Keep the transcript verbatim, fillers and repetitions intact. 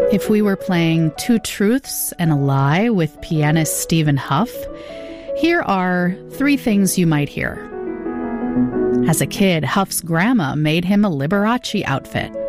If we were playing Two Truths and a Lie with pianist Stephen Huff, here are three things you might hear. As a kid, Huff's grandma made him a Liberace outfit.